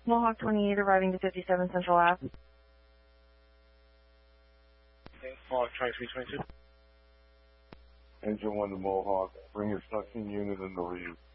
Mohawk 28 arriving to 57 Central Ave. Mohawk 2322. Engine 1 to Mohawk. Bring your suction unit into reuse.